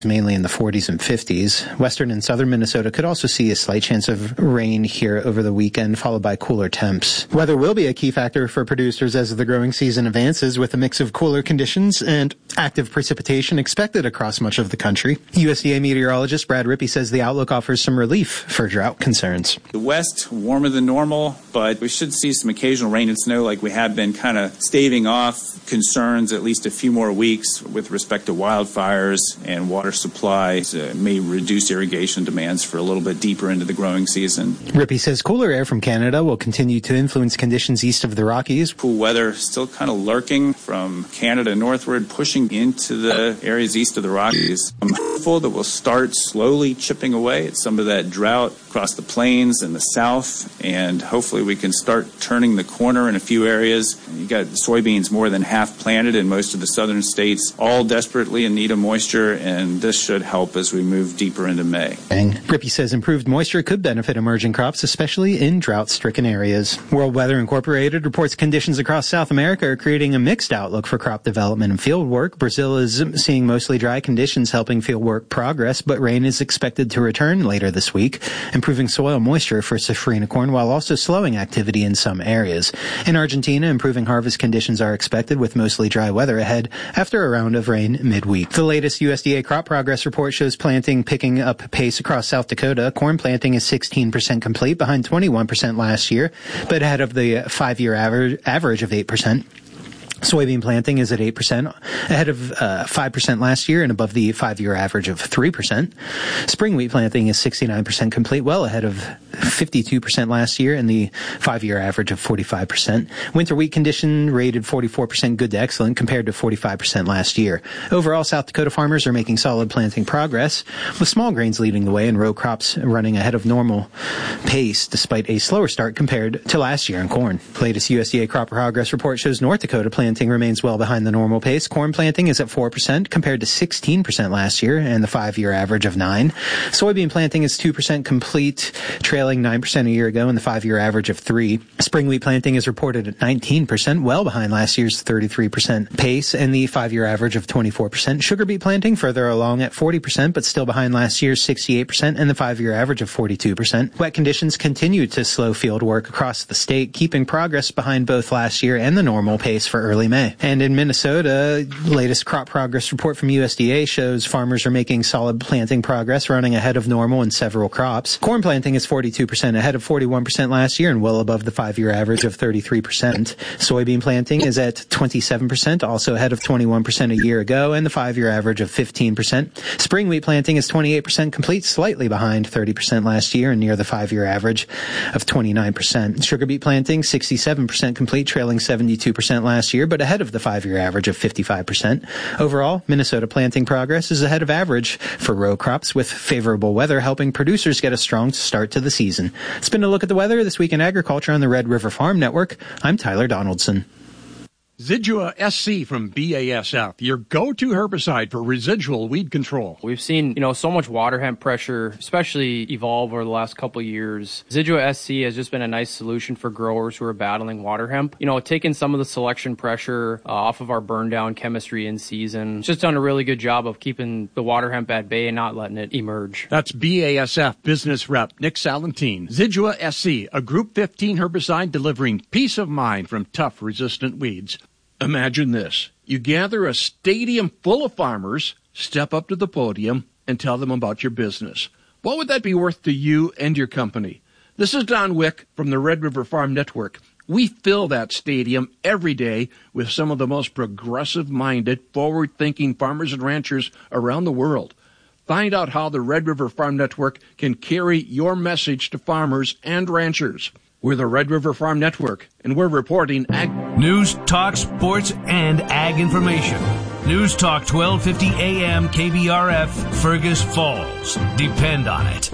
mainly in the 40s and 50s. Western and southern Minnesota could also see a slight chance of rain here over the weekend, followed by cooler temps. Weather will be a key factor for producers as the growing season advances, with a mix of cooler conditions and active precipitation expected across much of the country. USDA meteorologist Brad Rippey says the outlook offers some relief for drought concerns. The west, warmer than normal, but we should see some occasional rain and snow like we have been, kind of staving off concerns at least a few more weeks with respect to wildfires and water supply. May reduce irrigation demands for a little bit deeper into the growing season. Rippey says cooler air from Canada will continue to influence conditions east of the Rockies. Cool weather still kind of lurking from Canada northward, pushing into the areas east of the Rockies. I'm hopeful that we'll start slowly chipping away at some of that drought across the plains and the south, and hopefully we can start turning the corner in a few areas. You got soybeans more than half planted in most of the southern states, all desperately in need of moisture, and this should help as we move deeper into May. Rippey says improved moisture could benefit emerging crops, especially in drought-stricken areas. World Weather Incorporated reports conditions across South America are creating a mixed outlook for crop development and field work. Brazil is seeing mostly dry conditions helping field work progress, but rain is expected to return later this week, improving soil moisture for safrinha corn while also slowing activity in some areas. In Argentina, improving harvest conditions are expected with mostly dry weather ahead after a round of rain midweek. The latest USDA crop progress report shows planting picking up pace across South Dakota. Corn planting is 16% complete, behind 21% last year, but ahead of the 5-year average of 8%. Soybean planting is at 8%, ahead of 5% last year and above the 5-year average of 3%. Spring wheat planting is 69% complete, well ahead of 52% last year and the 5-year average of 45%. Winter wheat condition rated 44% good to excellent compared to 45% last year. Overall, South Dakota farmers are making solid planting progress, with small grains leading the way and row crops running ahead of normal pace despite a slower start compared to last year in corn. The latest USDA crop progress report shows North Dakota planting remains well behind the normal pace. Corn planting is at 4% compared to 16% last year and the 5-year average of 9%. Soybean planting is 2% complete, trailing 9% a year ago and the 5-year average of 3%. Spring wheat planting is reported at 19%, well behind last year's 33% pace and the 5-year average of 24%. Sugar beet planting further along at 40%, but still behind last year's 68% and the 5-year average of 42%. Wet conditions continue to slow field work across the state, keeping progress behind both last year and the normal pace for early May. And in Minnesota, latest crop progress report from USDA shows farmers are making solid planting progress, running ahead of normal in several crops. Corn planting is 42%, ahead of 41% last year and well above the 5-year average of 33%. Soybean planting is at 27%, also ahead of 21% a year ago and the 5-year average of 15%. Spring wheat planting is 28% complete, slightly behind 30% last year and near the 5-year average of 29%. Sugar beet planting 67% complete, trailing 72% last year, but ahead of the 5-year average of 55%. Overall, Minnesota planting progress is ahead of average for row crops, with favorable weather helping producers get a strong start to the season. It's been a look at the weather this week in agriculture on the Red River Farm Network. I'm Tyler Donaldson. Zidua SC from BASF, your go-to herbicide for residual weed control. We've seen, so much water hemp pressure, especially evolve over the last couple of years. Zidua SC has just been a nice solution for growers who are battling water hemp. Taking some of the selection pressure off of our burn down chemistry in season. It's just done a really good job of keeping the water hemp at bay and not letting it emerge. That's BASF business rep Nick Salentine. Zidua SC, a Group 15 herbicide delivering peace of mind from tough resistant weeds. Imagine this. You gather a stadium full of farmers, step up to the podium, and tell them about your business. What would that be worth to you and your company? This is Don Wick from the Red River Farm Network. We fill that stadium every day with some of the most progressive-minded, forward-thinking farmers and ranchers around the world. Find out how the Red River Farm Network can carry your message to farmers and ranchers. We're the Red River Farm Network, and we're reporting ag news, talk, sports, and ag information. News Talk 1250 AM KBRF, Fergus Falls. Depend on it.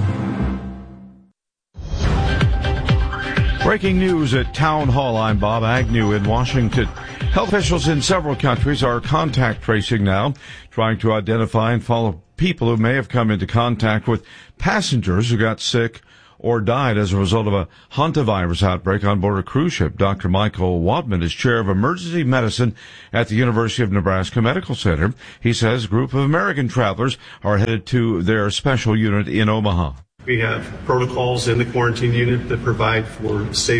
Breaking news at Town Hall. I'm Bob Agnew in Washington. Health officials in several countries are contact tracing now, trying to identify and follow people who may have come into contact with passengers who got sick or died as a result of a hantavirus outbreak on board a cruise ship. Dr. Michael Wadman is chair of emergency medicine at the University of Nebraska Medical Center. He says a group of American travelers are headed to their special unit in Omaha. We have protocols in the quarantine unit that provide for safe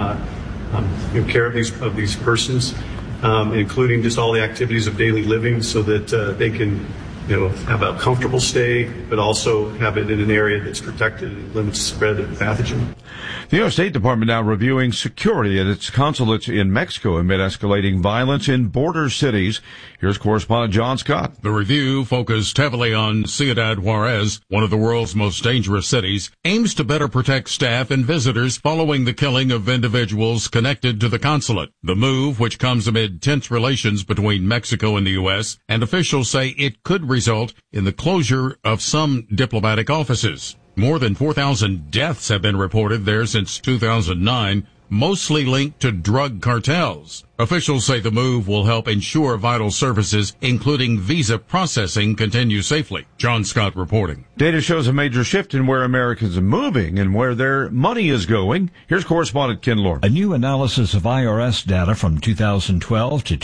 care of these persons, including just all the activities of daily living, so that they can have a comfortable stay, but also have it in an area that's protected and limits the spread of the pathogen. The U.S. State Department now reviewing security at its consulates in Mexico amid escalating violence in border cities. Here's correspondent John Scott. The review, focused heavily on Ciudad Juarez, one of the world's most dangerous cities, aims to better protect staff and visitors following the killing of individuals connected to the consulate. The move, which comes amid tense relations between Mexico and the U.S., and officials say it could result in the closure of some diplomatic offices. More than 4,000 deaths have been reported there since 2009, mostly linked to drug cartels. Officials say the move will help ensure vital services, including visa processing, continue safely. John Scott reporting. Data shows a major shift in where Americans are moving and where their money is going. Here's correspondent Ken Lord. A new analysis of IRS data from 2012 to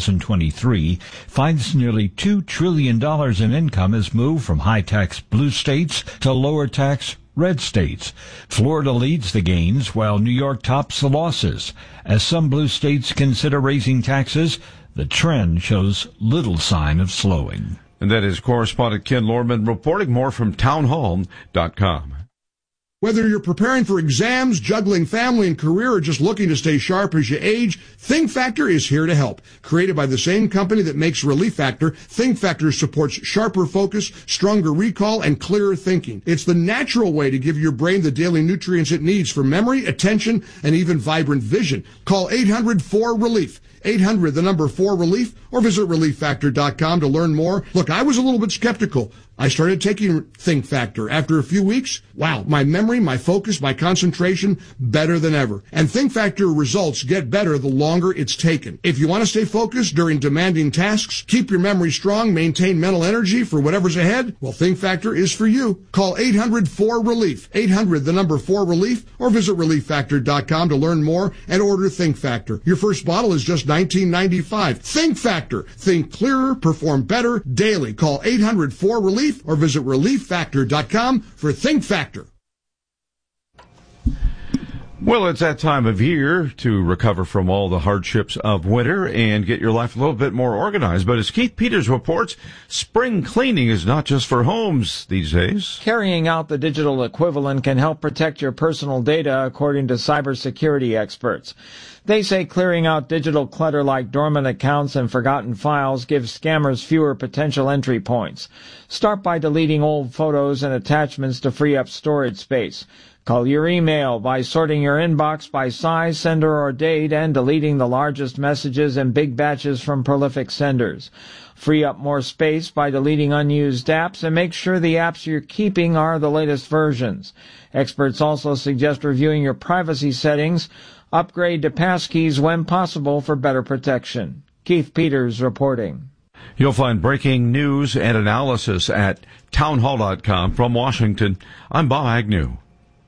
2023 finds nearly $2 trillion in income has moved from high-tax blue states to lower-tax red states. Florida leads the gains while New York tops the losses. As some blue states consider raising taxes, the trend shows little sign of slowing. And that is correspondent Ken Lorman reporting. More from townhall.com. Whether you're preparing for exams, juggling family and career, or just looking to stay sharp as you age, Think Factor is here to help. Created by the same company that makes Relief Factor, Think Factor supports sharper focus, stronger recall, and clearer thinking. It's the natural way to give your brain the daily nutrients it needs for memory, attention, and even vibrant vision. Call 800-4RELIEF. 800, the number 4RELIEF, or visit ReliefFactor.com to learn more. Look, I was a little bit skeptical. I started taking Think Factor. After a few weeks, wow, my memory, my focus, my concentration, better than ever. And Think Factor results get better the longer it's taken. If you want to stay focused during demanding tasks, keep your memory strong, maintain mental energy for whatever's ahead, well, Think Factor is for you. Call 800-4RELIEF. 800, the number 4RELIEF, or visit ReliefFactor.com to learn more and order Think Factor. Your first bottle is just $19.95. Think Factor. Think clearer, perform better daily. Call 800-4RELIEF or visit ReliefFactor.com for Think Factor. Well, it's that time of year to recover from all the hardships of winter and get your life a little bit more organized. But as Keith Peters reports, spring cleaning is not just for homes these days. Carrying out the digital equivalent can help protect your personal data, according to cybersecurity experts. They say clearing out digital clutter like dormant accounts and forgotten files gives scammers fewer potential entry points. Start by deleting old photos and attachments to free up storage space. Call your email by sorting your inbox by size, sender, or date, and deleting the largest messages in big batches from prolific senders. Free up more space by deleting unused apps, and make sure the apps you're keeping are the latest versions. Experts also suggest reviewing your privacy settings. Upgrade to passkeys when possible for better protection. Keith Peters reporting. You'll find breaking news and analysis at townhall.com. From Washington, I'm Bob Agnew.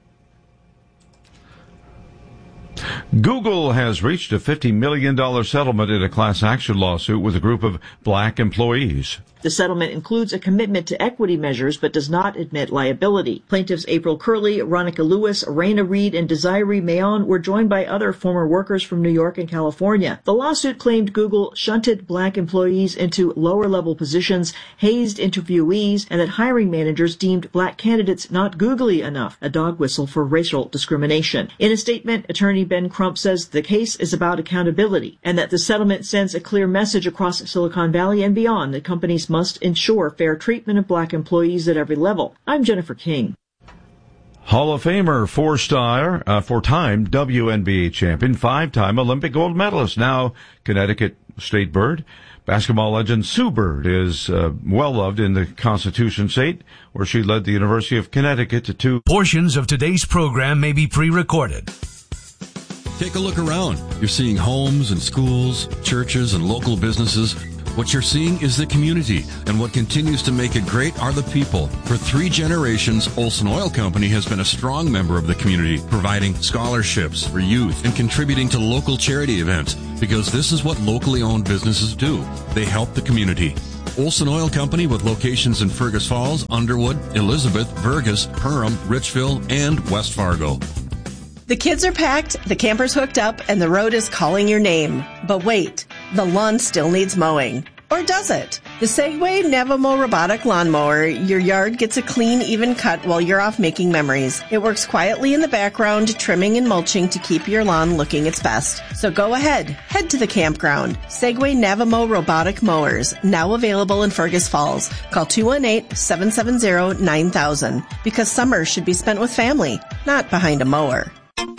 Google has reached a $50 million settlement in a class action lawsuit with a group of black employees. The settlement includes a commitment to equity measures but does not admit liability. Plaintiffs April Curley, Ronica Lewis, Raina Reed, and Desiree Mayon were joined by other former workers from New York and California. The lawsuit claimed Google shunted black employees into lower-level positions, hazed interviewees, and that hiring managers deemed black candidates not googly enough, a dog whistle for racial discrimination. In a statement, attorney Ben Crump says the case is about accountability and that the settlement sends a clear message across Silicon Valley and beyond that companies must ensure fair treatment of black employees at every level. I'm Jennifer King. Hall of Famer, four-time WNBA champion, five-time Olympic gold medalist, now Connecticut State Bird. Basketball legend Sue Bird is well-loved in the Constitution State, where she led the University of Connecticut to 2. Portions of today's program may be pre-recorded. Take a look around. You're seeing homes and schools, churches and local businesses What you're seeing is the community, and what continues to make it great are the people. For 3 generations, Olson Oil Company has been a strong member of the community, providing scholarships for youth and contributing to local charity events, because this is what locally owned businesses do. They help the community. Olson Oil Company, with locations in Fergus Falls, Underwood, Elizabeth, Fergus, Perham, Richville, and West Fargo. The kids are packed, the camper's hooked up, and the road is calling your name. But wait, the lawn still needs mowing. Or does it? The Segway Navamo robotic lawnmower, your yard gets a clean, even cut while you're off making memories. It works quietly in the background, trimming and mulching to keep your lawn looking its best. So go ahead, head to the campground. Segway Navamo robotic mowers, now available in Fergus Falls. Call 218-770-9000, because summer should be spent with family, not behind a mower.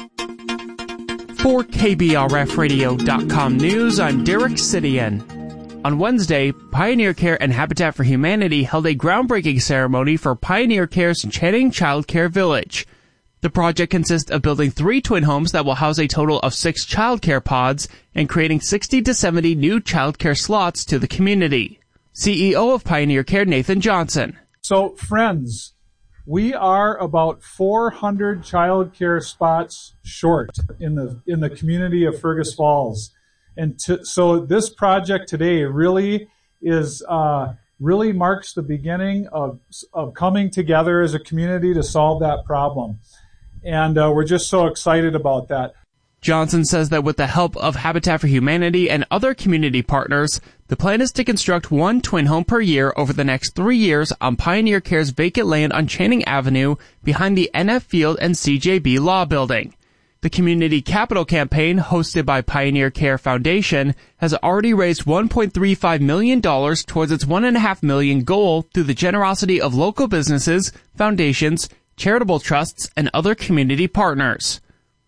For KBRFradio.com News, I'm Derek Sidian. On Wednesday, Pioneer Care and Habitat for Humanity held a groundbreaking ceremony for Pioneer Care's Channing Child Care Village. The project consists of building 3 twin homes that will house a total of 6 child care pods and creating 60 to 70 new child care slots to the community. CEO of Pioneer Care, Nathan Johnson. So, friends, we are about 400 child care spots short in the community of Fergus Falls. And so this project today really is really marks the beginning of coming together as a community to solve that problem. And we're just so excited about that. Johnson says that with the help of Habitat for Humanity and other community partners, the plan is to construct 1 twin home per year over the next 3 years on Pioneer Care's vacant land on Channing Avenue behind the NF Field and CJB Law Building. The Community Capital Campaign, hosted by Pioneer Care Foundation, has already raised $1.35 million towards its $1.5 million goal through the generosity of local businesses, foundations, charitable trusts, and other community partners.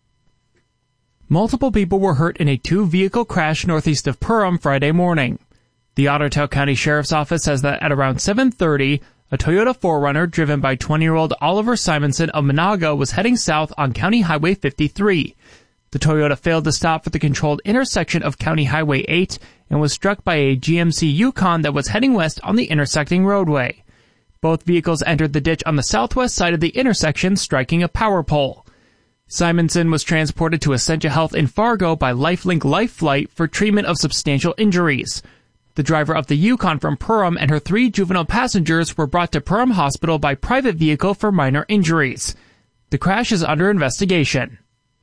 Multiple people were hurt in a 2-vehicle crash northeast of Perham Friday morning. The Ottertail County Sheriff's Office says that at around 7:30, a Toyota 4Runner driven by 20-year-old Oliver Simonson of Monaga was heading south on County Highway 53. The Toyota failed to stop for the controlled intersection of County Highway 8 and was struck by a GMC Yukon that was heading west on the intersecting roadway. Both vehicles entered the ditch on the southwest side of the intersection, striking a power pole. Simonson was transported to Essentia Health in Fargo by LifeLink Life Flight for treatment of substantial injuries. The driver of the Yukon from Perham and her 3 juvenile passengers were brought to Perham Hospital by private vehicle for minor injuries. The crash is under investigation.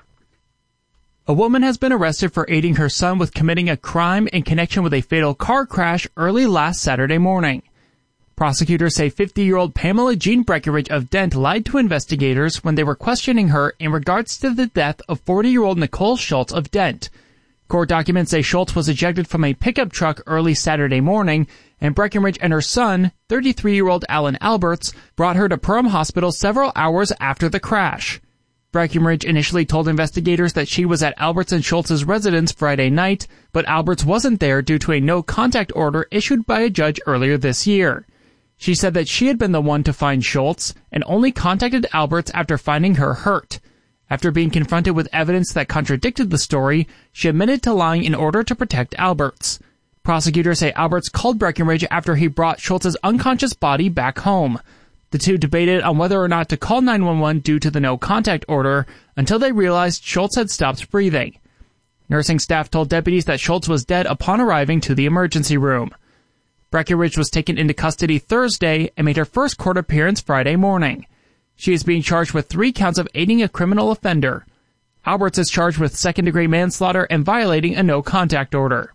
A woman has been arrested for aiding her son with committing a crime in connection with a fatal car crash early last Saturday morning. Prosecutors say 50-year-old Pamela Jean Breckenridge of Dent lied to investigators when they were questioning her in regards to the death of 40-year-old Nicole Schultz of Dent. Court documents say Schultz was ejected from a pickup truck early Saturday morning, and Breckenridge and her son, 33-year-old Alan Alberts, brought her to Perham Hospital several hours after the crash. Breckenridge initially told investigators that she was at Alberts and Schultz's residence Friday night, but Alberts wasn't there due to a no-contact order issued by a judge earlier this year. She said that she had been the one to find Schultz and only contacted Alberts after finding her hurt. After being confronted with evidence that contradicted the story, she admitted to lying in order to protect Alberts. Prosecutors say Alberts called Breckenridge after he brought Schultz's unconscious body back home. The two debated on whether or not to call 911 due to the no-contact order until they realized Schultz had stopped breathing. Nursing staff told deputies that Schultz was dead upon arriving to the emergency room. Breckenridge was taken into custody Thursday and made her first court appearance Friday morning. She is being charged with 3 counts of aiding a criminal offender. Alberts is charged with second-degree manslaughter and violating a no-contact order.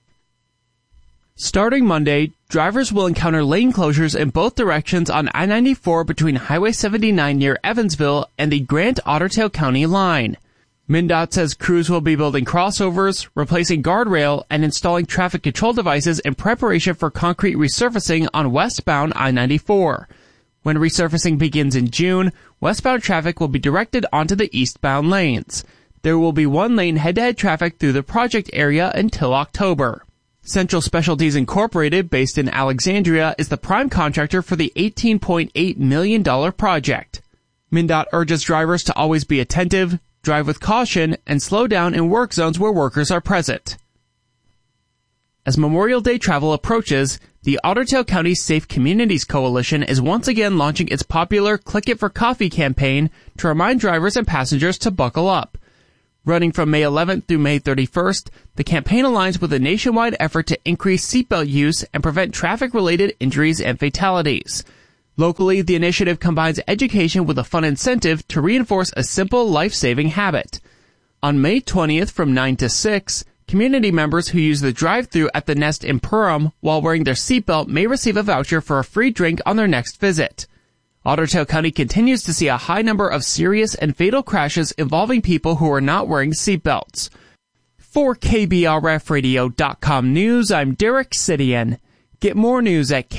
Starting Monday, drivers will encounter lane closures in both directions on I-94 between Highway 79 near Evansville and the Grant-Ottertail County line. MnDOT says crews will be building crossovers, replacing guardrail, and installing traffic control devices in preparation for concrete resurfacing on westbound I-94. When resurfacing begins in June, westbound traffic will be directed onto the eastbound lanes. There will be 1-lane head-to-head traffic through the project area until October. Central Specialties Incorporated, based in Alexandria, is the prime contractor for the $18.8 million project. MnDOT urges drivers to always be attentive, drive with caution, and slow down in work zones where workers are present. As Memorial Day travel approaches, the Otter Tail County Safe Communities Coalition is once again launching its popular Click It for Coffee campaign to remind drivers and passengers to buckle up. Running from May 11th through May 31st, the campaign aligns with a nationwide effort to increase seatbelt use and prevent traffic-related injuries and fatalities. Locally, the initiative combines education with a fun incentive to reinforce a simple life-saving habit. On May 20th from 9 to 6, community members who use the drive-thru at the Nest in Perham while wearing their seatbelt may receive a voucher for a free drink on their next visit. Otter Tail County continues to see a high number of serious and fatal crashes involving people who are not wearing seatbelts. For KBRFradio.com News, I'm Derek Sidian. Get more news at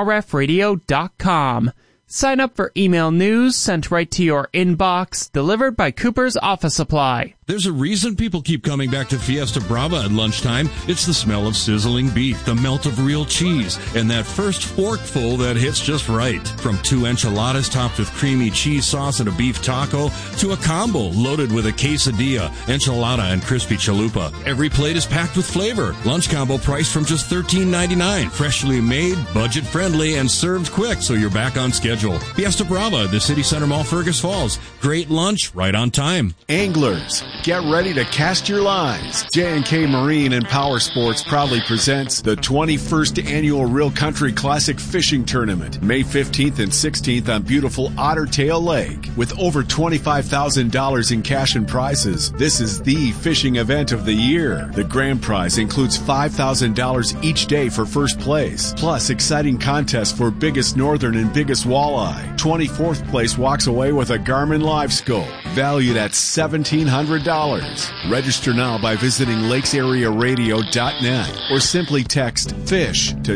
KBRFradio.com. Sign up for email news sent right to your inbox, delivered by Cooper's Office Supply. There's a reason people keep coming back to Fiesta Brava at lunchtime. It's the smell of sizzling beef, the melt of real cheese, and that first forkful that hits just right. From 2 enchiladas topped with creamy cheese sauce and a beef taco, to a combo loaded with a quesadilla, enchilada, and crispy chalupa. Every plate is packed with flavor. Lunch combo priced from just $13.99. Freshly made, budget-friendly, and served quick, so you're back on schedule. Fiesta Brava, the City Center Mall, Fergus Falls. Great lunch, right on time. Anglers, get ready to cast your lines. J&K Marine and Power Sports proudly presents the 21st Annual Real Country Classic Fishing Tournament, May 15th and 16th on beautiful Otter Tail Lake. With over $25,000 in cash and prizes, this is the fishing event of the year. The grand prize includes $5,000 each day for first place, plus exciting contests for biggest northern and biggest walleye. 24th place walks away with a Garmin Live Scope, valued at $1,700. Register now by visiting lakesarearadio.net or simply text FISH to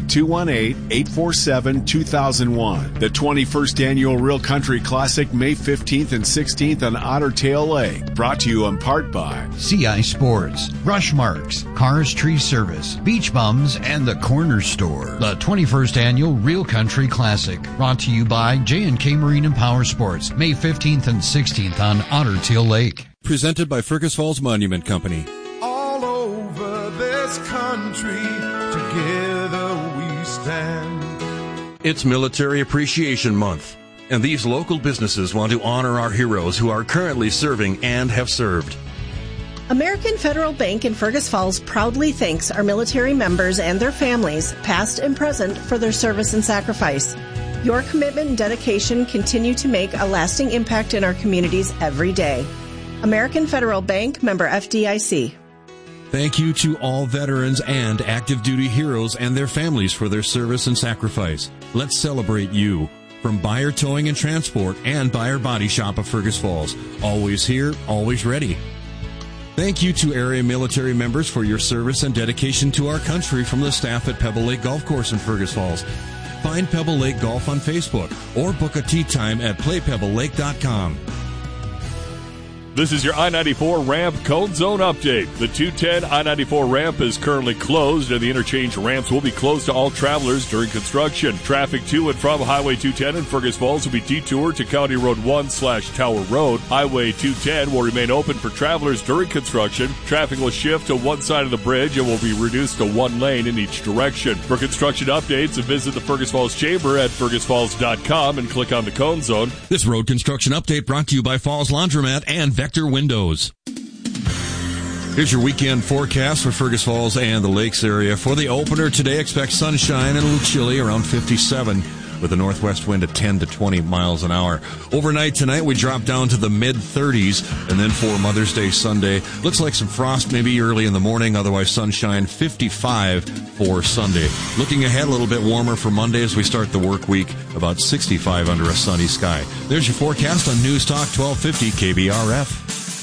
218-847-2001. The 21st Annual Real Country Classic, May 15th and 16th on Otter Tail Lake. Brought to you in part by CI Sports, Rush Marks, Cars Tree Service, Beach Bums, and the Corner Store. The 21st Annual Real Country Classic, brought to you by J&K Marine and Power Sports, May 15th and 16th on Otter Tail Lake. Presented by Fergus Falls Monument Company. All over this country, together we stand. It's Military Appreciation Month, and these local businesses want to honor our heroes who are currently serving and have served. American Federal Bank in Fergus Falls proudly thanks our military members and their families, past and present, for their service and sacrifice. Your commitment and dedication continue to make a lasting impact in our communities every day. American Federal Bank, member FDIC. Thank you to all veterans and active duty heroes and their families for their service and sacrifice. Let's celebrate you. From Buyer Towing and Transport and Buyer Body Shop of Fergus Falls. Always here, always ready. Thank you to area military members for your service and dedication to our country from the staff at Pebble Lake Golf Course in Fergus Falls. Find Pebble Lake Golf on Facebook or book a tee time at playpebblelake.com. This is your I-94 ramp cone zone update. The 210 I-94 ramp is currently closed, and the interchange ramps will be closed to all travelers during construction. Traffic to and from Highway 210 in Fergus Falls will be detoured to County Road 1/Tower Road. Highway 210 will remain open for travelers during construction. Traffic will shift to one side of the bridge and will be reduced to one lane in each direction. For construction updates, visit the Fergus Falls Chamber at fergusfalls.com and click on the cone zone. This road construction update brought to you by Falls Laundromat and Vector Windows. Here's your weekend forecast for Fergus Falls and the Lakes area. For the opener today, expect sunshine and a little chilly, around 57, with a northwest wind at 10 to 20 miles an hour. Overnight tonight, we drop down to the mid-30s, and then for Mother's Day Sunday, looks like some frost maybe early in the morning, otherwise sunshine, 55 for Sunday. Looking ahead, a little bit warmer for Monday as we start the work week, about 65 under a sunny sky. There's your forecast on News Talk 1250 KBRF.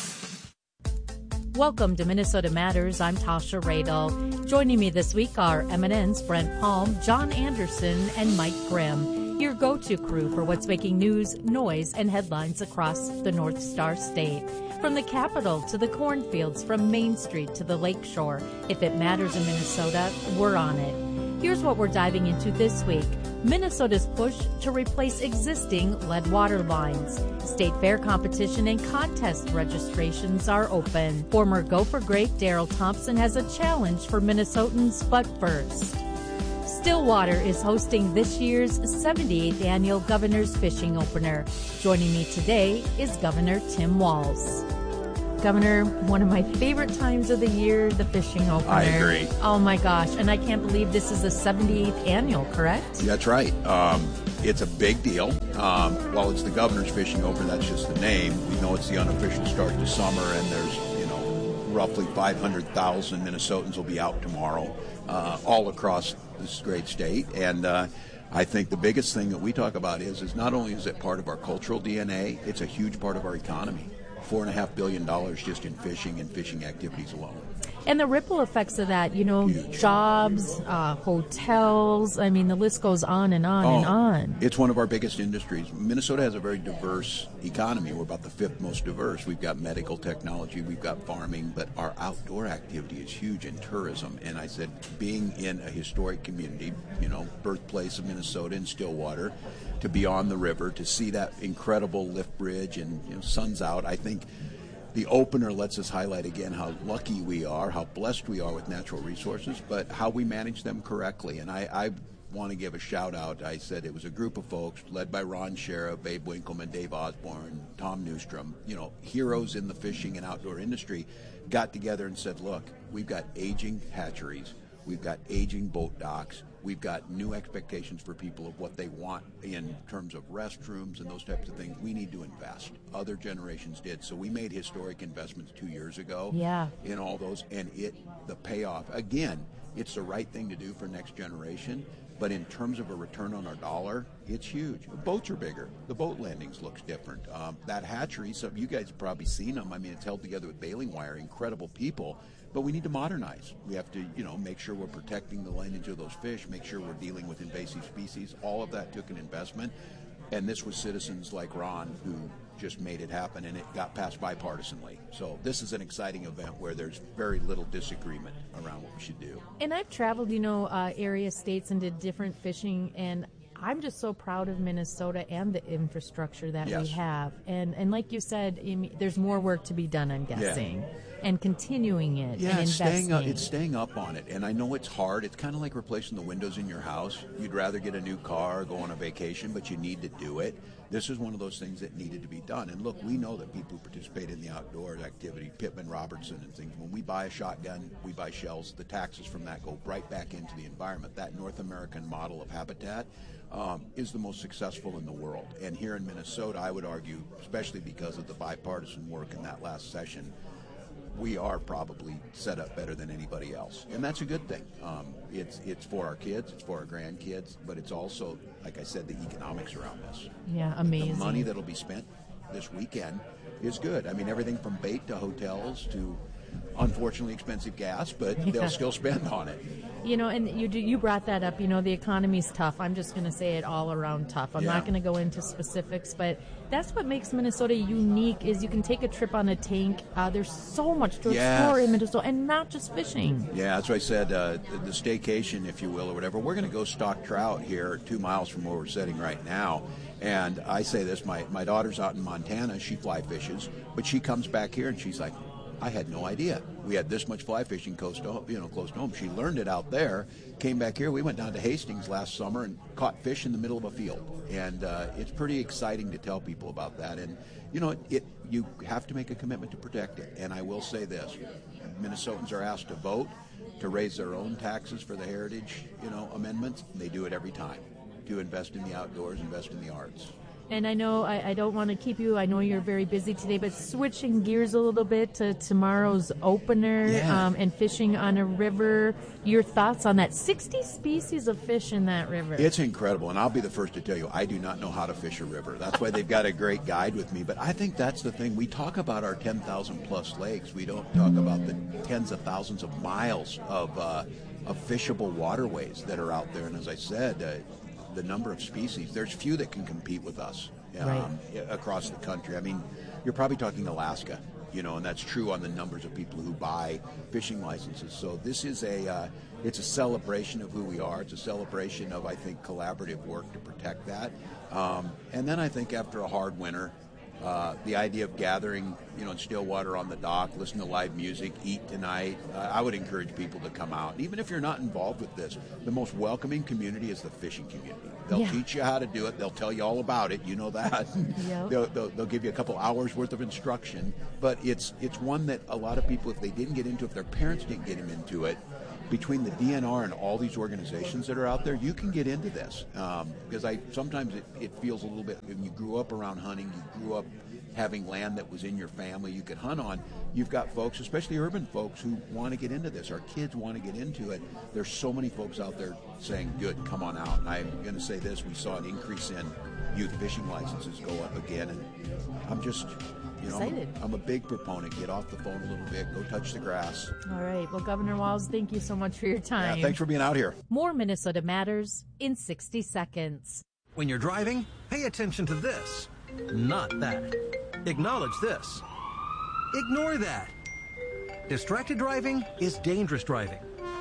Welcome to Minnesota Matters. I'm Tasha Radel. Joining me this week are Eminence, Brent Palm, John Anderson, and Mike Grimm, your go-to crew for what's making news, noise, and headlines across the North Star State. From the Capitol to the cornfields, from Main Street to the Lakeshore, if it matters in Minnesota, we're on it. Here's what we're diving into this week. Minnesota's push to replace existing lead water lines. State fair competition and contest registrations are open. Former Gopher great Daryl Thompson has a challenge for Minnesotans, but first. Stillwater is hosting this year's 78th annual Governor's Fishing Opener. Joining me today is Governor Tim Walz. Governor, one of my favorite times of the year, the fishing opener. I agree. Oh my gosh, and I can't believe this is the 78th annual, correct? That's right. It's a big deal. While it's the Governor's Fishing Opener, that's just the name. We know it's the unofficial start to summer, and there's, roughly 500,000 Minnesotans will be out tomorrow, all across this great state. And I think the biggest thing that we talk about is not only is it part of our cultural DNA, it's a huge part of our economy. $4.5 billion just in fishing and fishing activities alone. And the ripple effects of that, huge. Jobs, hotels, the list goes on and on and on. It's one of our biggest industries. Minnesota has a very diverse economy. We're about the fifth most diverse. We've got medical technology, we've got farming, but our outdoor activity is huge in tourism. And I said, being in a historic community, birthplace of Minnesota in Stillwater, to be on the river, to see that incredible lift bridge and sun's out, I think the opener lets us highlight again how lucky we are, how blessed we are with natural resources, but how we manage them correctly. And I want to give a shout out. I said it was a group of folks led by Ron Sheriff, Babe Winkleman, Dave Osborne, Tom Newstrom, heroes in the fishing and outdoor industry, got together and said, look, we've got aging hatcheries, we've got aging boat docks, we've got new expectations for people of what they want in terms of restrooms and those types of things. We need to invest. Other generations did. So we made historic investments 2 years ago in all those, and the payoff, again, it's the right thing to do for next generation, but in terms of a return on our dollar, it's huge. The boats are bigger. The boat landings looks different. That hatchery, some of you guys have probably seen them. It's held together with baling wire, incredible people. But we need to modernize. We have to, make sure we're protecting the lineage of those fish, make sure we're dealing with invasive species. All of that took an investment. And this was citizens like Ron who just made it happen, and it got passed bipartisanly. So this is an exciting event where there's very little disagreement around what we should do. And I've traveled, area states and did different fishing, and I'm just so proud of Minnesota and the infrastructure that we have. And like you said, there's more work to be done, I'm guessing. Yeah. And continuing it and investing. It's staying up on it. And I know it's hard. It's kind of like replacing the windows in your house. You'd rather get a new car, go on a vacation, but you need to do it. This is one of those things that needed to be done. And look, we know that people who participate in the outdoors activity, Pittman Robertson and things, when we buy a shotgun, we buy shells, the taxes from that go right back into the environment. That North American model of habitat is the most successful in the world. And here in Minnesota, I would argue, especially because of the bipartisan work in that last session, we are probably set up better than anybody else. And that's a good thing. It's for our kids, it's for our grandkids, but it's also, like I said, the economics around this. Yeah, amazing. The money that'll be spent this weekend is good. Everything from bait to hotels to unfortunately expensive gas, but they'll still spend on it. And you brought that up. The economy's tough. I'm just going to say it all around tough. I'm not going to go into specifics, but that's what makes Minnesota unique is you can take a trip on a tank. There's so much to explore in Minnesota, and not just fishing. Yeah, that's what I said. The staycation, if you will, or whatever. We're going to go stock trout here 2 miles from where we're sitting right now. And I say this, my daughter's out in Montana. She fly fishes, but she comes back here and she's like, I had no idea we had this much fly fishing close to home. She learned it out there, came back here. We went down to Hastings last summer and caught fish in the middle of a field. And it's pretty exciting to tell people about that. And, you have to make a commitment to protect it. And I will say this, Minnesotans are asked to vote to raise their own taxes for the heritage, amendments. They do it every time to invest in the outdoors, invest in the arts. And I know I don't want to keep you. I know you're very busy today, but switching gears a little bit to tomorrow's opener and fishing on a river. Your thoughts on that? 60 species of fish in that river. It's incredible, and I'll be the first to tell you, I do not know how to fish a river. That's why they've got a great guide with me. But I think that's the thing. We talk about our 10,000 plus lakes. We don't talk about the tens of thousands of miles of fishable waterways that are out there. And as I said, the number of species, there's few that can compete with us across the country. You're probably talking Alaska. and that's true on the numbers of people who buy fishing licenses. So this is it's a celebration of who we are. It's a celebration of, I think, collaborative work to protect that. And then I think after a hard winter, the idea of gathering, in Stillwater on the dock, listen to live music, eat tonight, I would encourage people to come out. Even if you're not involved with this, the most welcoming community is the fishing community. They'll teach you how to do it. They'll tell you all about it. You know that. Yep. They'll give you a couple hours worth of instruction. But it's one that a lot of people, if they didn't get into it, if their parents didn't get them into it, between the DNR and all these organizations that are out there, you can get into this. Because sometimes it feels a little bit, when you grew up around hunting, you grew up having land that was in your family you could hunt on. You've got folks, especially urban folks, who want to get into this. Our kids want to get into it. There's so many folks out there saying, good, come on out. And I'm going to say this, we saw an increase in youth fishing licenses go up again. And I'm just... excited. I'm a big proponent. Get off the phone a little bit. Go touch the grass. All right. Well, Governor Walz, thank you so much for your time. Yeah, thanks for being out here. More Minnesota Matters in 60 seconds. When you're driving, pay attention to this, not that. Acknowledge this. Ignore that. Distracted driving is dangerous driving.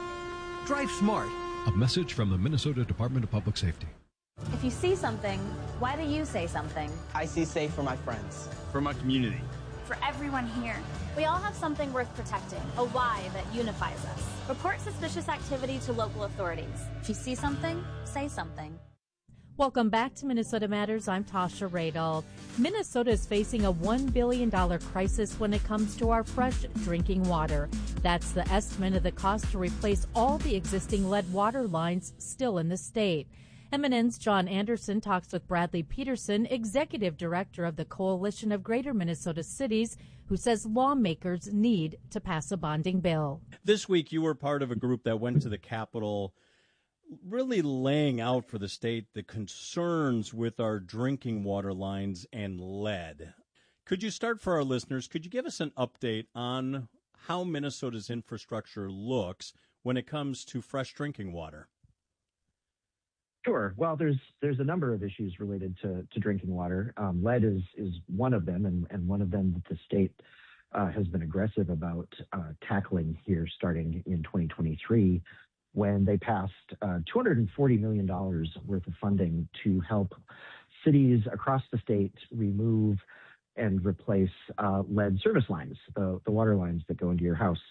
Drive smart. A message from the Minnesota Department of Public Safety. If you see something, why do you say something? I see safe for my friends. For my community. For everyone here. We all have something worth protecting, a why that unifies us. Report suspicious activity to local authorities. If you see something, say something. Welcome back to Minnesota Matters. I'm Tasha Radel. Minnesota is facing a $1 billion crisis when it comes to our fresh drinking water. That's the estimate of the cost to replace all the existing lead water lines still in the state. MNN's John Anderson talks with Bradley Peterson, Executive Director of the Coalition of Greater Minnesota Cities, who says lawmakers need to pass a bonding bill. This week, you were part of a group that went to the Capitol really laying out for the state the concerns with our drinking water lines and lead. Could you start for our listeners? Could you give us an update on how Minnesota's infrastructure looks when it comes to fresh drinking water? Sure. Well, there's a number of issues related to drinking water. Lead is one of them, and one of them that the state has been aggressive about tackling here starting in 2023, when they passed $240 million worth of funding to help cities across the state remove and replace lead service lines, the water lines that go into your house.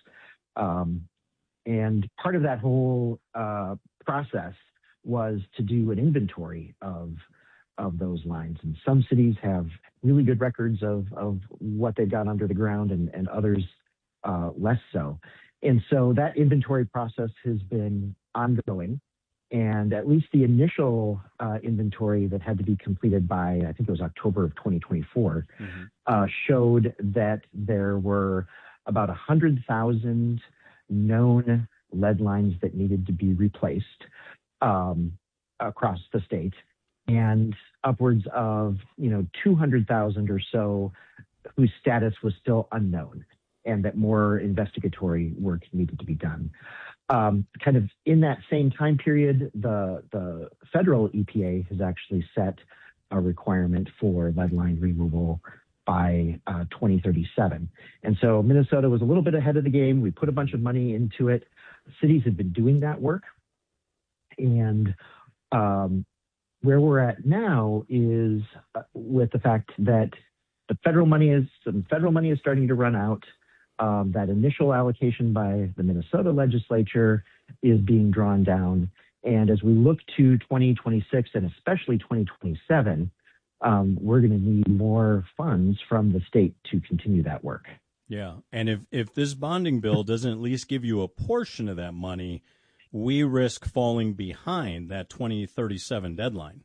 And part of that whole process was to do an inventory of those lines. And some cities have really good records of what they've got under the ground, and others less so. And so that inventory process has been ongoing. And at least the initial inventory that had to be completed by, I think it was October of 2024, showed that there were about 100,000 known lead lines that needed to be replaced across the state, and upwards of 200,000 or so whose status was still unknown, and that more investigatory work needed to be done. Kind of in that same time period, the federal EPA has actually set a requirement for lead line removal by 2037. And so Minnesota was a little bit ahead of the game. We put a bunch of money into it. Cities have been doing that work. And where we're at now is with the fact that the federal money is starting to run out. That initial allocation by the Minnesota legislature is being drawn down. And as we look to 2026 and especially 2027, we're going to need more funds from the state to continue that work. Yeah. And if this bonding bill doesn't at least give you a portion of that money, we risk falling behind that 2037 deadline.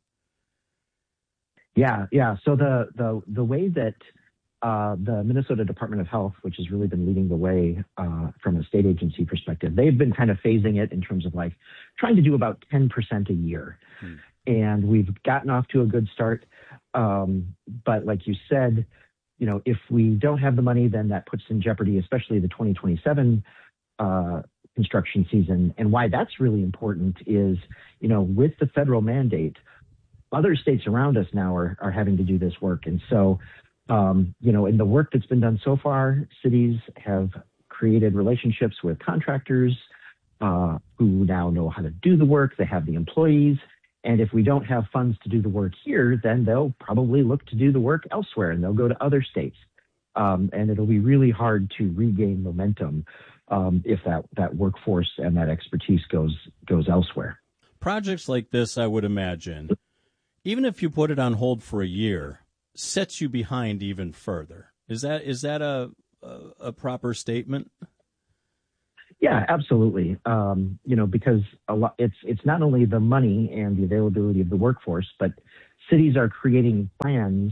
Yeah. So the way that the Minnesota Department of Health, which has really been leading the way from a state agency perspective, they've been kind of phasing it in terms of like trying to do about 10% a year. And we've gotten off to a good start. But like you said, if we don't have the money, then that puts in jeopardy, especially the 2027 construction season. And why that's really important is, with the federal mandate, other states around us now are having to do this work. And so In the work that's been done so far, cities have created relationships with contractors who now know how to do the work. They have the employees. And if we don't have funds to do the work here, then they'll probably look to do the work elsewhere, and they'll go to other states. And it'll be really hard to regain momentum if that workforce and that expertise goes elsewhere. Projects like this, I would imagine, even if you put it on hold for a year, sets you behind even further. Is that a proper statement? Yeah, absolutely. Because it's not only the money and the availability of the workforce, but cities are creating plans,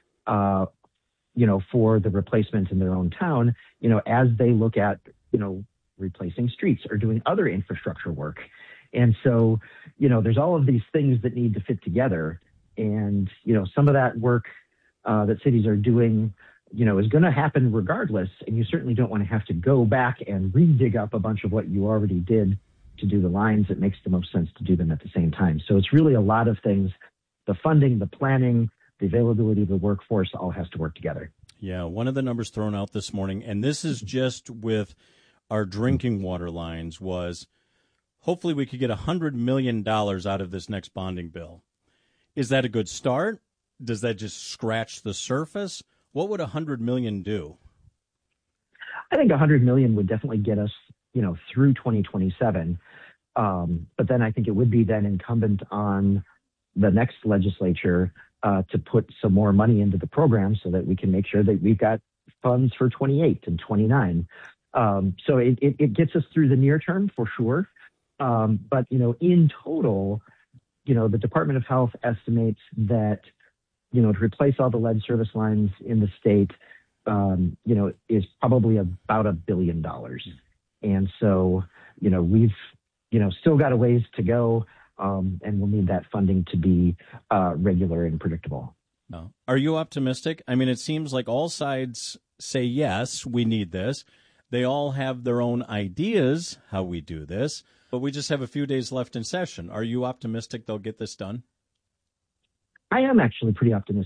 for the replacement in their own town, as they look at, replacing streets or doing other infrastructure work. And so, there's all of these things that need to fit together. And, some of that work that cities are doing, is going to happen regardless. And you certainly don't want to have to go back and re-dig up a bunch of what you already did to do the lines. It makes the most sense to do them at the same time. So it's really a lot of things. The funding, the planning, the availability of the workforce all has to work together. Yeah, one of the numbers thrown out this morning, and this is just with our drinking water lines, was hopefully we could get $100 million out of this next bonding bill. Is that a good start? Does that just scratch the surface? What would $100 million do? I think $100 million would definitely get us, through 2027. But then I think it would be then incumbent on the next legislature to put some more money into the program so that we can make sure that we've got funds for 28 and 29. So it gets us through the near term for sure. But, in total, the Department of Health estimates that, to replace all the lead service lines in the state, is probably about $1 billion. And so, we've, still got a ways to go, and we'll need that funding to be regular and predictable. No. Are you optimistic? I mean, it seems like all sides say, yes, we need this. They all have their own ideas how we do this, but we just have a few days left in session. Are you optimistic they'll get this done? I am actually pretty optimistic.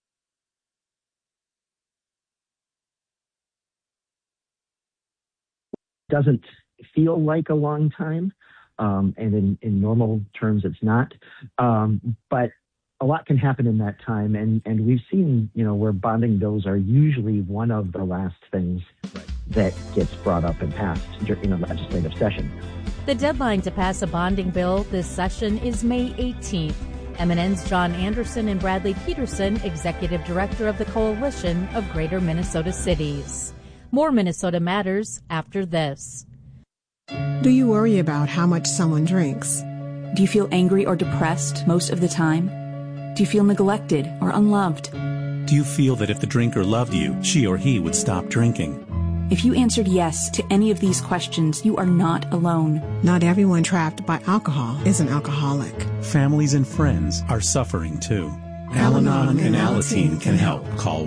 Doesn't feel like a long time, and in normal terms, it's not. But a lot can happen in that time, and we've seen, where bonding bills are usually one of the last things that gets brought up and passed in a legislative session. The deadline to pass a bonding bill this session is May 18th. MNN's John Anderson and Bradley Peterson, Executive Director of the Coalition of Greater Minnesota Cities. More Minnesota Matters after this. Do you worry about how much someone drinks? Do you feel angry or depressed most of the time? Do you feel neglected or unloved? Do you feel that if the drinker loved you, she or he would stop drinking? If you answered yes to any of these questions, you are not alone. Not everyone trapped by alcohol is an alcoholic. Families and friends are suffering too. Al-Anon and Alateen can help. Call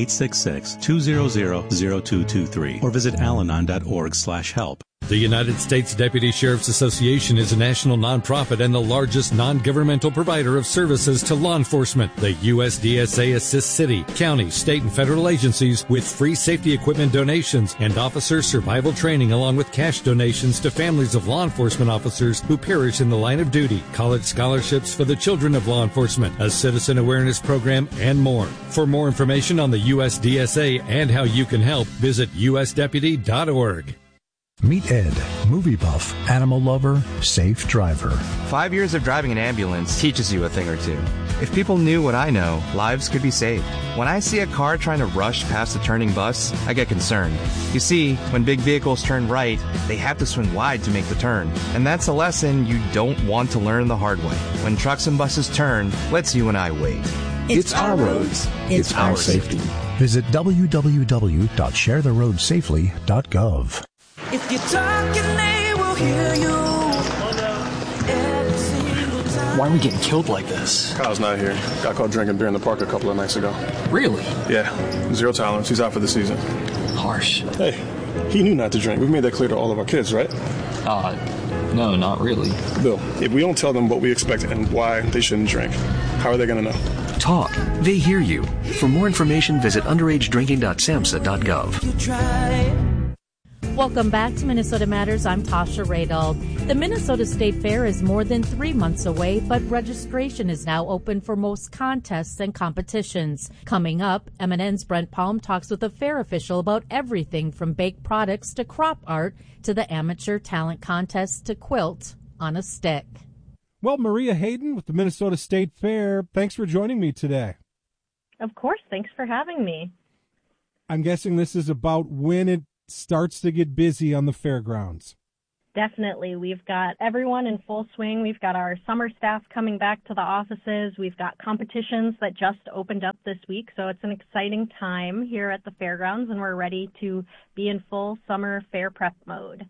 1-866-200-0223 or visit alanon.org/help. The United States Deputy Sheriff's Association is a national nonprofit and the largest non-governmental provider of services to law enforcement. The USDSA assists city, county, state, and federal agencies with free safety equipment donations and officer survival training, along with cash donations to families of law enforcement officers who perish in the line of duty, college scholarships for the children of law enforcement, a citizen awareness program, and more. For more information on the USDSA and how you can help, visit usdeputy.org. Meet Ed, movie buff, animal lover, safe driver. 5 years of driving an ambulance teaches you a thing or two. If people knew what I know, lives could be saved. When I see a car trying to rush past a turning bus, I get concerned. You see, when big vehicles turn right, they have to swing wide to make the turn. And that's a lesson you don't want to learn the hard way. When trucks and buses turn, let's you and I wait. It's our roads. It's our safety. Visit www.sharetheroadsafely.gov. If you're talking, they will hear you. Why are we getting killed like this? Kyle's not here. Got caught drinking beer in the park a couple of nights ago. Really? Yeah. 0 tolerance. He's out for the season. Harsh. Hey, he knew not to drink. We've made that clear to all of our kids, right? No, not really. Bill, if we don't tell them what we expect and why they shouldn't drink, how are they going to know? talk. They hear you. For more information, visit underagedrinking.samhsa.gov. Welcome back to Minnesota Matters. I'm Tasha Radel. The Minnesota State Fair is more than 3 months away, but registration is now open for most contests and competitions. Coming up, MNN's Brent Palm talks with a fair official about everything from baked products to crop art to the amateur talent contest to quilt on a stick. Well, Maria Hayden with the Minnesota State Fair, thanks for joining me today. Of course. Thanks for having me. I'm guessing this is about when it starts to get busy on the fairgrounds. Definitely. We've got everyone in full swing. We've got our summer staff coming back to the offices. We've got competitions that just opened up this week. So it's an exciting time here at the fairgrounds, and we're ready to be in full summer fair prep mode.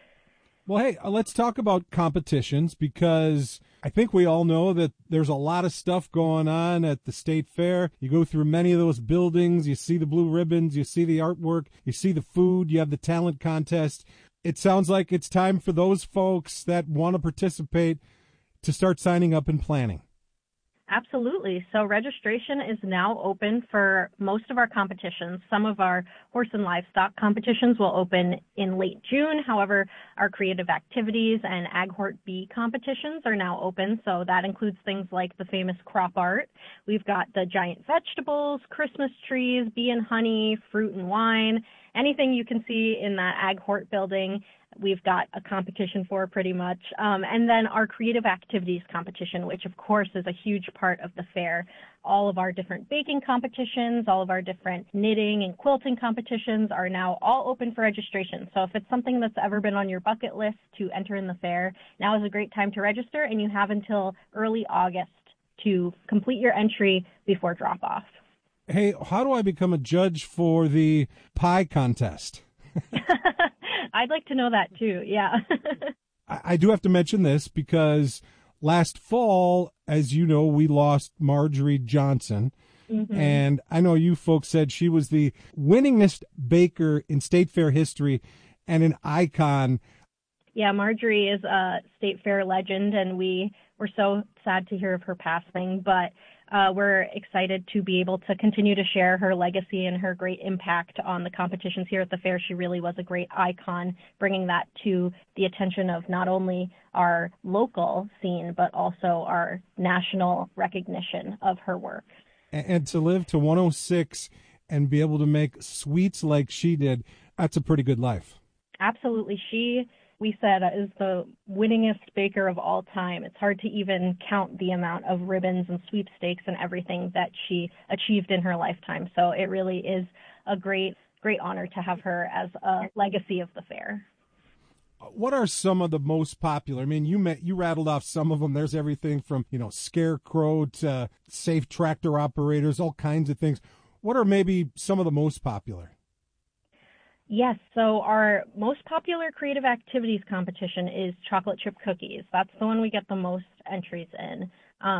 Well, hey, let's talk about competitions, because I think we all know that there's a lot of stuff going on at the State Fair. You go through many of those buildings, you see the blue ribbons, you see the artwork, you see the food, you have the talent contest. It sounds like it's time for those folks that want to participate to start signing up and planning. Absolutely. So registration is now open for most of our competitions. Some of our horse and livestock competitions will open in late June. However, our creative activities and Ag Hort Bee competitions are now open. So that includes things like the famous crop art. We've got the giant vegetables, Christmas trees, bee and honey, fruit and wine, anything you can see in that Ag Hort building. We've got a competition for pretty much. And then our creative activities competition, which of course is a huge part of the fair. All of our different baking competitions, all of our different knitting and quilting competitions are now all open for registration. So if it's something that's ever been on your bucket list to enter in the fair, now is a great time to register, and you have until early August to complete your entry before drop off. Hey, how do I become a judge for the pie contest? I'd like to know that too, yeah. I do have to mention this because last fall, as you know, we lost Marjorie Johnson. Mm-hmm. And I know you folks said she was the winningest baker in State Fair history and an icon. Yeah, Marjorie is a State Fair legend, and we were so sad to hear of her passing, but we're excited to be able to continue to share her legacy and her great impact on the competitions here at the fair. She really was a great icon, bringing that to the attention of not only our local scene, but also our national recognition of her work. And to live to 106 and be able to make sweets like she did, that's a pretty good life. Absolutely. We said, is the winningest baker of all time. It's hard to even count the amount of ribbons and sweepstakes and everything that she achieved in her lifetime. So it really is a great honor to have her as a legacy of the fair. What are some of the most popular? I mean, you rattled off some of them. There's everything from, scarecrow to safe tractor operators, all kinds of things. What are maybe some of the most popular? Yes, so our most popular creative activities competition is chocolate chip cookies. That's the one we get the most entries in.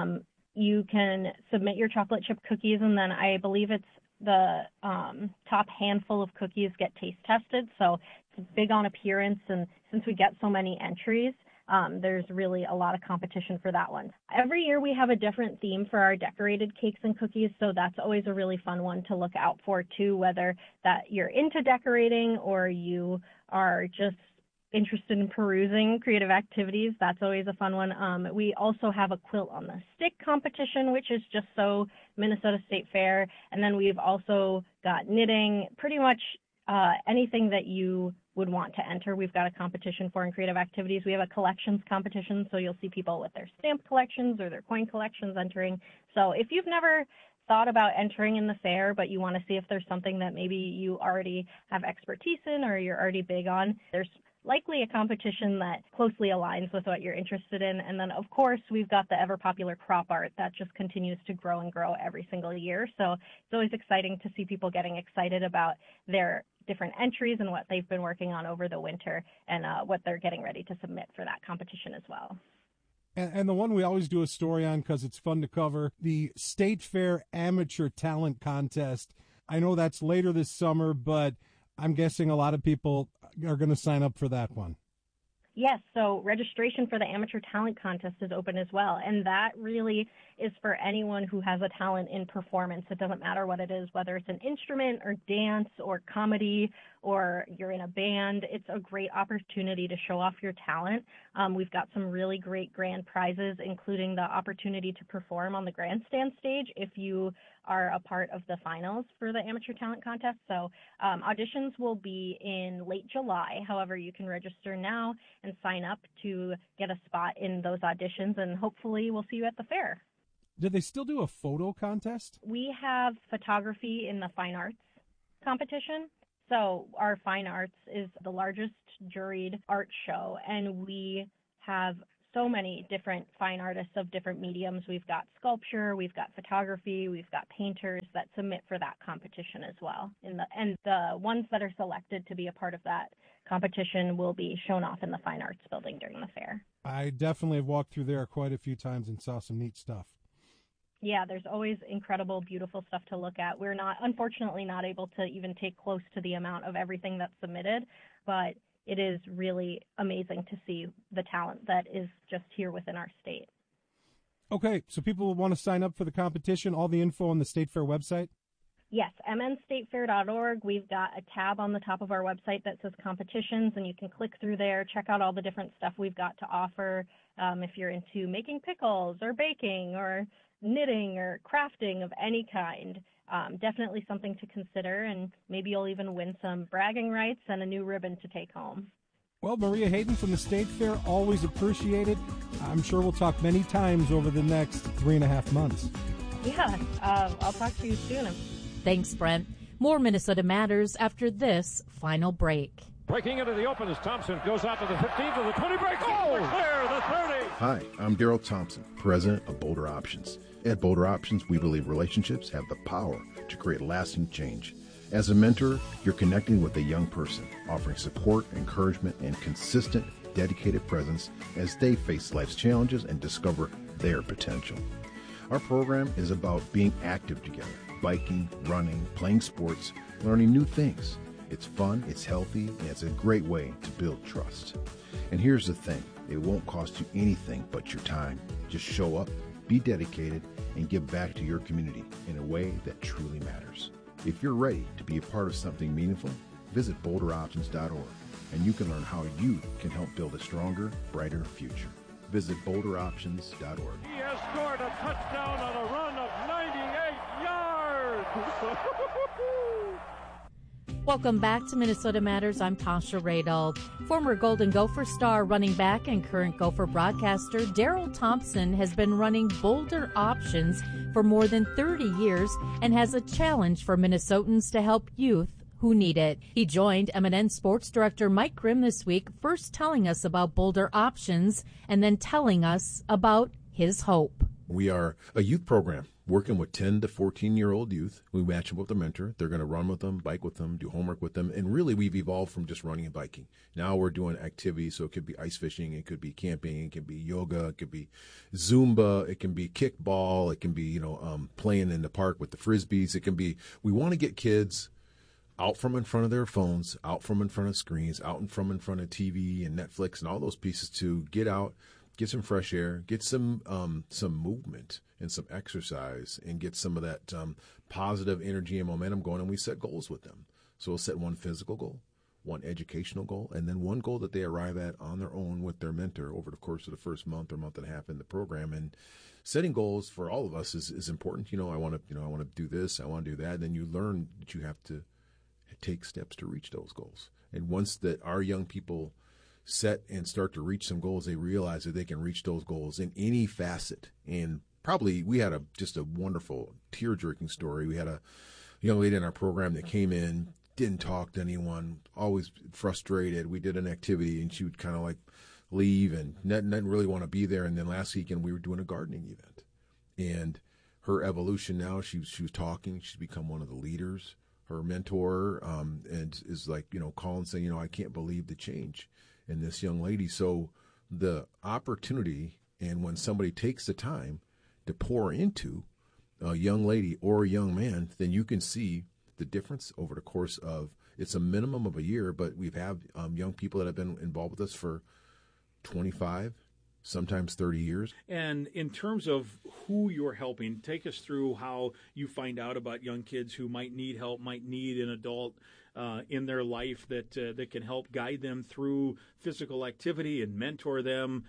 You can submit your chocolate chip cookies, and then I believe it's the top handful of cookies get taste tested. So it's big on appearance, and since we get so many entries, there's really a lot of competition for that one. Every year we have a different theme for our decorated cakes and cookies, so that's always a really fun one to look out for too, whether that you're into decorating or you are just interested in perusing creative activities. That's always a fun one. We also have a quilt on the stick competition, which is just so Minnesota State Fair. And then we've also got knitting, pretty much anything that you would want to enter. We've got a competition for in creative activities. We have a collections competition, so you'll see people with their stamp collections or their coin collections entering. So if you've never thought about entering in the fair, but you want to see if there's something that maybe you already have expertise in or you're already big on, there's likely a competition that closely aligns with what you're interested in. And then, of course, we've got the ever-popular crop art that just continues to grow and grow every single year. So it's always exciting to see people getting excited about their different entries and what they've been working on over the winter and what they're getting ready to submit for that competition as well. And the one we always do a story on because it's fun to cover, the State Fair Amateur Talent Contest. I know that's later this summer, but I'm guessing a lot of people are going to sign up for that one. Yes, so registration for the Amateur Talent Contest is open as well, and that really is for anyone who has a talent in performance. It doesn't matter what it is, whether it's an instrument or dance or comedy or you're in a band. It's a great opportunity to show off your talent. We've got some really great grand prizes, including the opportunity to perform on the grandstand stage if you are a part of the finals for the Amateur Talent Contest. So auditions will be in late July. However, you can register now and sign up to get a spot in those auditions, and hopefully we'll see you at the fair. Did they still do a photo contest? We have photography in the fine arts competition. So our fine arts is the largest juried art show, and we have so many different fine artists of different mediums. We've got sculpture, we've got photography, we've got painters that submit for that competition as well. And the ones that are selected to be a part of that competition will be shown off in the Fine Arts Building during the fair. I definitely have walked through there quite a few times and saw some neat stuff. Yeah, there's always incredible, beautiful stuff to look at. We're unfortunately not able to even take close to the amount of everything that's submitted, but it is really amazing to see the talent that is just here within our state. Okay, so people want to sign up for the competition, all the info on the State Fair website? Yes, mnstatefair.org. We've got a tab on the top of our website that says competitions, and you can click through there, check out all the different stuff we've got to offer. If you're into making pickles or baking or knitting or crafting of any kind, definitely something to consider, and maybe you'll even win some bragging rights and a new ribbon to take home. Well, Maria Hayden from the State Fair, always appreciated. I'm sure we'll talk many times over the next 3.5 months. Yeah, I'll talk to you soon. Thanks, Brent. More Minnesota Matters after this final break. Breaking into the open as Thompson goes out to the 15 to the 20 break. Oh, clear the 30. Hi, I'm Daryl Thompson, president of Boulder Options. At Boulder Options, we believe relationships have the power to create lasting change. As a mentor, you're connecting with a young person, offering support, encouragement, and consistent, dedicated presence as they face life's challenges and discover their potential. Our program is about being active together, biking, running, playing sports, learning new things. It's fun, it's healthy, and it's a great way to build trust. And here's the thing, it won't cost you anything but your time. Just show up, be dedicated, and give back to your community in a way that truly matters. If you're ready to be a part of something meaningful, visit boulderoptions.org, and you can learn how you can help build a stronger, brighter future. Visit boulderoptions.org. He has scored a touchdown on a run of 98 yards. Welcome back to Minnesota Matters. I'm Tasha Radel. Former Golden Gopher star, running back, and current Gopher broadcaster Daryl Thompson has been running Boulder Options for more than 30 years and has a challenge for Minnesotans to help youth who need it. He joined MNN Sports Director Mike Grimm this week, first telling us about Boulder Options and then telling us about his hope. We are a youth program working with 10 to 14-year-old youth. We match them with a mentor. They're going to run with them, bike with them, do homework with them. And really, we've evolved from just running and biking. Now we're doing activities. So it could be ice fishing. It could be camping. It could be yoga. It could be Zumba. It can be kickball. It can be, playing in the park with the Frisbees. It can be, we want to get kids out from in front of their phones, out from in front of screens, out from in front of TV and Netflix and all those pieces to get out, get some fresh air, get some movement and some exercise, and get some of that positive energy and momentum going. And we set goals with them. So we'll set one physical goal, one educational goal, and then one goal that they arrive at on their own with their mentor over the course of the first month or month and a half in the program. And setting goals for all of us is important. I want to do this, I want to do that. And then you learn that you have to take steps to reach those goals. And once that our young people set and start to reach some goals, they realize that they can reach those goals in any facet. And probably we had just a wonderful tear-jerking story. We had a young lady in our program that came in, didn't talk to anyone, always frustrated. We did an activity and she would kind of like leave and didn't really want to be there. And then last weekend we were doing a gardening event. And her evolution now, she was talking. She's become one of the leaders. Her mentor and is like, calling saying, I can't believe the change in this young lady. So the opportunity, and when somebody takes the time to pour into a young lady or a young man, then you can see the difference over the course of, it's a minimum of a year, but we've had young people that have been involved with us for 25, sometimes 30 years. And in terms of who you're helping, take us through how you find out about young kids who might need help, might need an adult in their life that can help guide them through physical activity and mentor them,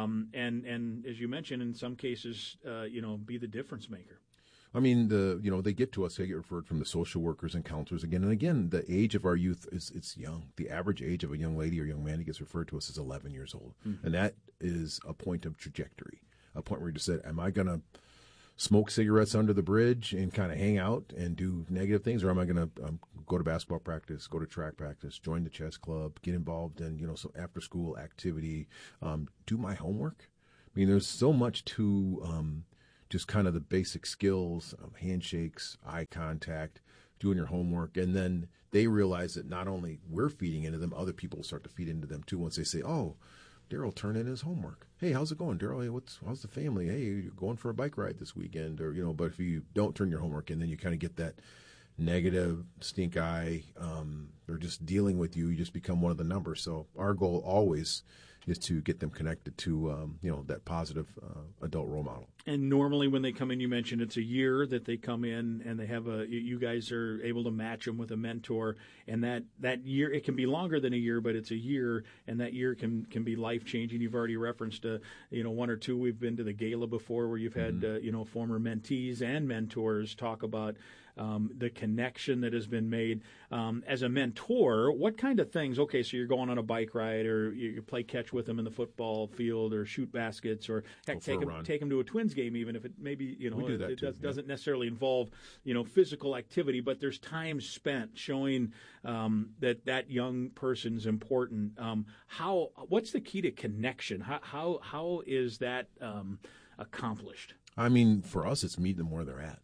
and as you mentioned, in some cases, be the difference maker. I mean, they get to us, they get referred from the social workers and counselors again and again. The age of our youth it's young. The average age of a young lady or young man who gets referred to us is 11 years old. Mm-hmm. And that is a point of trajectory, a point where you just said, am I going to smoke cigarettes under the bridge and kind of hang out and do negative things? Or am I going to go to basketball practice, go to track practice, join the chess club, get involved in, some after school activity, do my homework? I mean, there's so much to just kind of the basic skills of handshakes, eye contact, doing your homework. And then they realize that not only we're feeding into them, other people start to feed into them too once they say, oh, Daryl turned in his homework. Hey, how's it going, Daryl? Hey, how's the family? Hey, you're going for a bike ride this weekend? Or, but if you don't turn your homework in, then you kind of get that negative stink eye. They're just dealing with you. You just become one of the numbers. So our goal always is to get them connected to, that positive adult role model. And normally when they come in, you mentioned it's a year that they come in, and they have you guys are able to match them with a mentor. And that year, it can be longer than a year, but it's a year, and that year can be life-changing. You've already referenced, one or two. We've been to the gala before where you've had, former mentees and mentors talk about the connection that has been made. As a mentor, what kind of things? Okay, so you're going on a bike ride, or you play catch with them in the football field, or shoot baskets, or heck, take them to a Twins game, even if it maybe doesn't necessarily involve physical activity, but there's time spent showing that young person's important. What's the key to connection? How is that accomplished? I mean, for us, it's meeting them where they're at.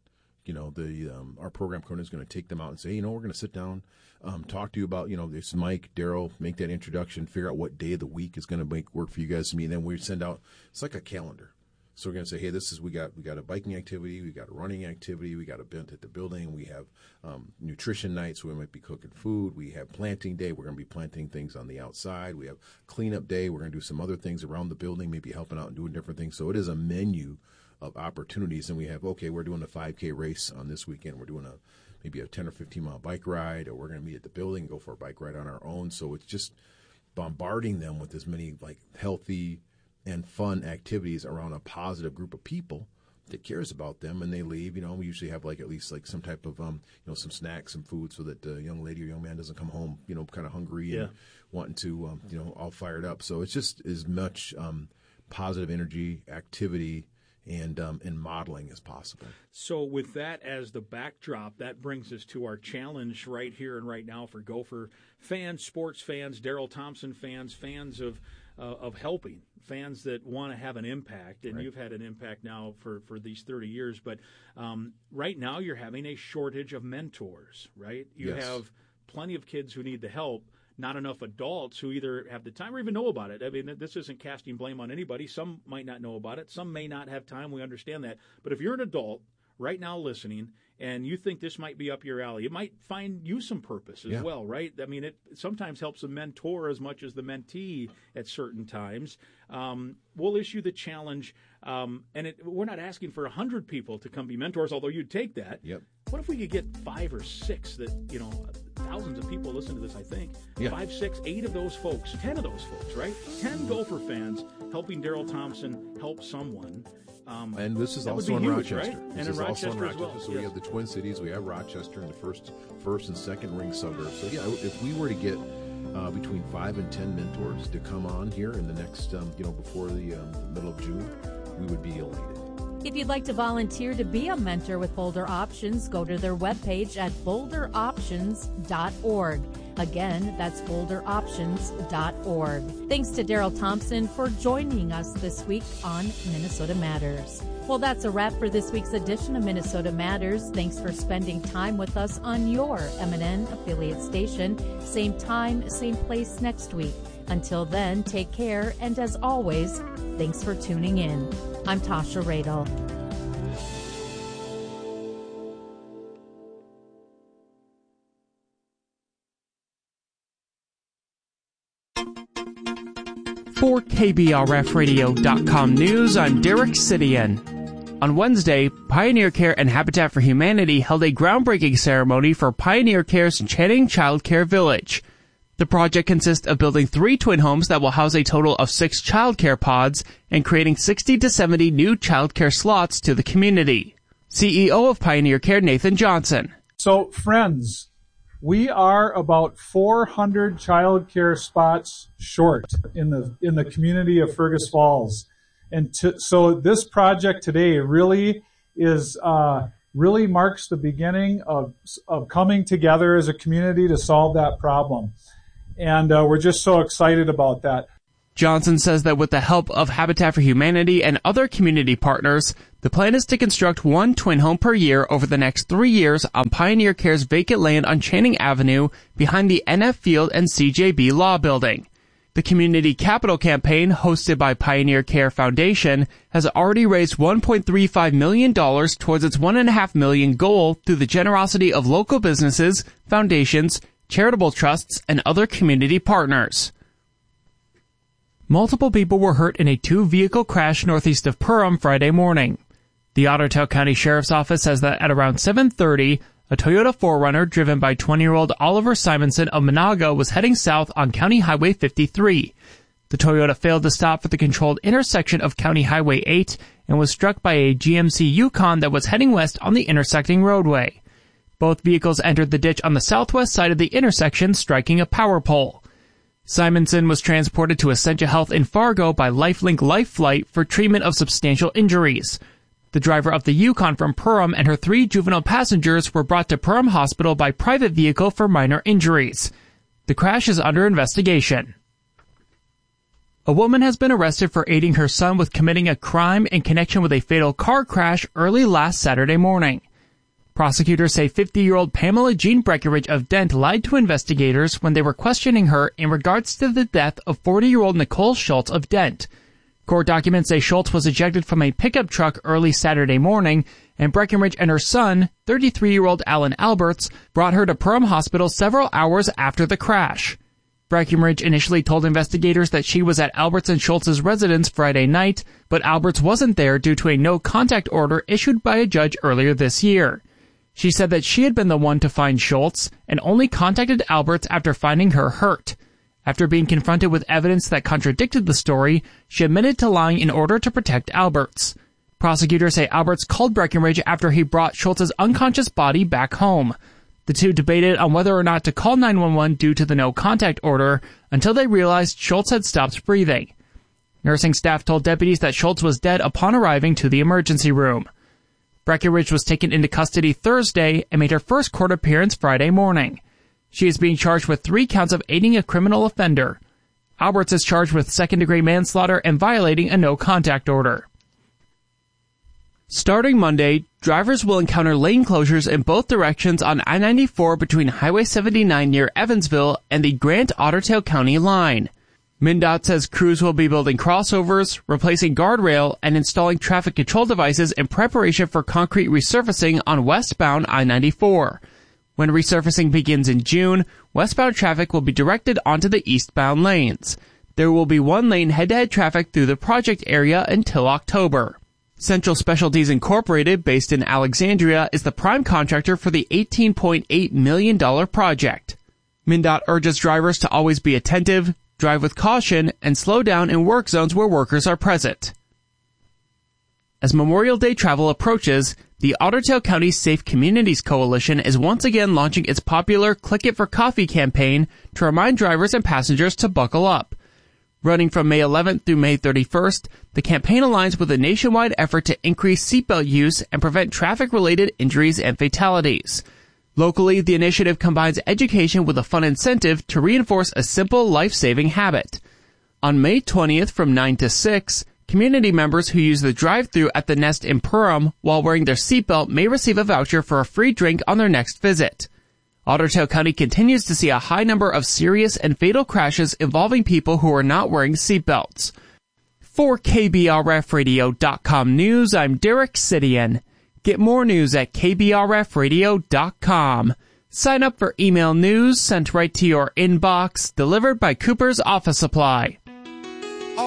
Our program coordinator is going to take them out and say, we're going to sit down, talk to you about, this Mike, Daryl, make that introduction, figure out what day of the week is going to make work for you guys to meet. And then we send out, it's like a calendar. So we're going to say, hey, we got a biking activity, we got a running activity, we got a event at the building, we have nutrition nights, so we might be cooking food, we have planting day, we're going to be planting things on the outside, we have cleanup day, we're going to do some other things around the building, maybe helping out and doing different things. So it is a menu of opportunities, and we have, we're doing a 5K race on this weekend, we're doing maybe a 10 or 15 mile bike ride, or we're going to meet at the building and go for a bike ride on our own. So it's just bombarding them with as many healthy and fun activities around a positive group of people that cares about them, and they leave. We usually have at least some type of some snacks, some food, so that the young lady or young man doesn't come home kind of hungry and wanting to all fired up. So it's just as much positive energy, activity, and modeling as possible. So with that as the backdrop, that brings us to our challenge right here and right now for Gopher fans, sports fans, Daryl Thompson fans, fans of helping, fans that want to have an impact. And You've had an impact now for these 30 years. But right now you're having a shortage of mentors, right? You have plenty of kids who need the help, not enough adults who either have the time or even know about it. I mean, this isn't casting blame on anybody. Some might not know about it. Some may not have time. We understand that. But if you're an adult right now listening and you think this might be up your alley, it might find you some purpose as well, right? I mean, it sometimes helps the mentor as much as the mentee at certain times. We'll issue the challenge, and we're not asking for 100 people to come be mentors, although you'd take that. Yep. What if we could get 5 or 6 that, thousands of people listen to this, I think. 5, 6, 8 of those folks, 10 of those folks, right? 10 Gopher fans helping Daryl Thompson help someone. And this is also in Rochester. Right? This is also in Rochester. Well. So we have the Twin Cities, we have Rochester in the first and second ring suburbs. So if we were to get between 5 and 10 mentors to come on here in the next, before the middle of June, we would be elated. If you'd like to volunteer to be a mentor with Boulder Options, go to their webpage at boulderoptions.org. Again, that's boulderoptions.org. Thanks to Daryl Thompson for joining us this week on Minnesota Matters. Well, that's a wrap for this week's edition of Minnesota Matters. Thanks for spending time with us on your MNN affiliate station. Same time, same place next week. Until then, take care, and as always, thanks for tuning in. I'm Tasha Radel. For KBRFradio.com News, I'm Derek Sidian. On Wednesday, Pioneer Care and Habitat for Humanity held a groundbreaking ceremony for Pioneer Care's Channing Child Care Village. The project consists of building 3 twin homes that will house a total of 6 child care pods and creating 60 to 70 new child care slots to the community. CEO of Pioneer Care, Nathan Johnson. So, friends, we are about 400 child care spots short in the community of Fergus Falls. And so this project today really is really marks the beginning of coming together as a community to solve that problem. And we're just so excited about that. Johnson says that with the help of Habitat for Humanity and other community partners, the plan is to construct 1 twin home per year over the next 3 years on Pioneer Care's vacant land on Channing Avenue behind the NF Field and CJB Law Building. The Community Capital Campaign, hosted by Pioneer Care Foundation, has already raised $1.35 million towards its $1.5 million goal through the generosity of local businesses, foundations, charitable trusts, and other community partners. Multiple people were hurt in a 2-vehicle crash northeast of Perham Friday morning. The Otter Tail County Sheriff's Office says that at around 7:30, a Toyota 4Runner driven by 20-year-old Oliver Simonson of Monaga was heading south on County Highway 53. The Toyota failed to stop for the controlled intersection of County Highway 8 and was struck by a GMC Yukon that was heading west on the intersecting roadway. Both vehicles entered the ditch on the southwest side of the intersection, striking a power pole. Simonson was transported to Essentia Health in Fargo by LifeLink Life Flight for treatment of substantial injuries. The driver of the Yukon from Perham and her 3 juvenile passengers were brought to Perham Hospital by private vehicle for minor injuries. The crash is under investigation. A woman has been arrested for aiding her son with committing a crime in connection with a fatal car crash early last Saturday morning. Prosecutors say 50-year-old Pamela Jean Breckenridge of Dent lied to investigators when they were questioning her in regards to the death of 40-year-old Nicole Schultz of Dent. Court documents say Schultz was ejected from a pickup truck early Saturday morning, and Breckenridge and her son, 33-year-old Alan Alberts, brought her to Perham Hospital several hours after the crash. Breckenridge initially told investigators that she was at Alberts and Schultz's residence Friday night, but Alberts wasn't there due to a no-contact order issued by a judge earlier this year. She said that she had been the one to find Schultz and only contacted Alberts after finding her hurt. After being confronted with evidence that contradicted the story, she admitted to lying in order to protect Alberts. Prosecutors say Alberts called Breckenridge after he brought Schultz's unconscious body back home. The two debated on whether or not to call 911 due to the no-contact order until they realized Schultz had stopped breathing. Nursing staff told deputies that Schultz was dead upon arriving to the emergency room. Breckenridge was taken into custody Thursday and made her first court appearance Friday morning. She is being charged with 3 counts of aiding a criminal offender. Alberts is charged with second-degree manslaughter and violating a no-contact order. Starting Monday, drivers will encounter lane closures in both directions on I-94 between Highway 79 near Evansville and the Grant-Otter Tail County line. MnDOT says crews will be building crossovers, replacing guardrail, and installing traffic control devices in preparation for concrete resurfacing on westbound I-94. When resurfacing begins in June, westbound traffic will be directed onto the eastbound lanes. There will be 1-lane head-to-head traffic through the project area until October. Central Specialties Incorporated, based in Alexandria, is the prime contractor for the $18.8 million project. MnDOT urges drivers to always be attentive, drive with caution, and slow down in work zones where workers are present. As Memorial Day travel approaches, the Otter Tail County Safe Communities Coalition is once again launching its popular Click It for Coffee campaign to remind drivers and passengers to buckle up. Running from May 11th through May 31st, the campaign aligns with a nationwide effort to increase seatbelt use and prevent traffic-related injuries and fatalities. Locally, the initiative combines education with a fun incentive to reinforce a simple life-saving habit. On May 20th from 9 to 6, community members who use the drive-thru at the Nest in Perham while wearing their seatbelt may receive a voucher for a free drink on their next visit. Otter Tail County continues to see a high number of serious and fatal crashes involving people who are not wearing seatbelts. For KBRFradio.com News, I'm Derek Sidian. Get more news at KBRFradio.com. Sign up for email news sent right to your inbox, delivered by Cooper's Office Supply.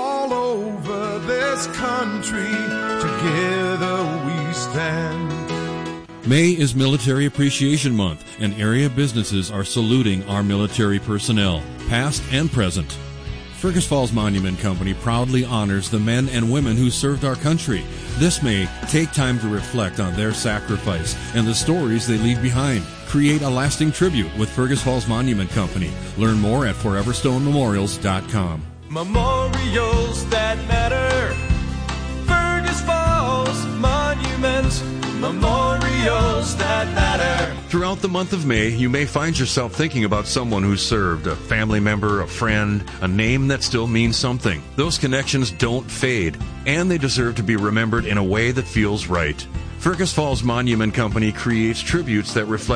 this country, together we stand. May is Military Appreciation Month, and area businesses are saluting our military personnel, past and present. Fergus Falls Monument Company proudly honors the men and women who served our country. This May, take time to reflect on their sacrifice and the stories they leave behind. Create a lasting tribute with Fergus Falls Monument Company. Learn more at foreverstonememorials.com. Memorials that matter. Fergus Falls Monument. Memorials that matter. Throughout the month of May, you may find yourself thinking about someone who served, a family member, a friend, a name that still means something. Those connections don't fade, and they deserve to be remembered in a way that feels right. Fergus Falls Monument Company creates tributes that reflect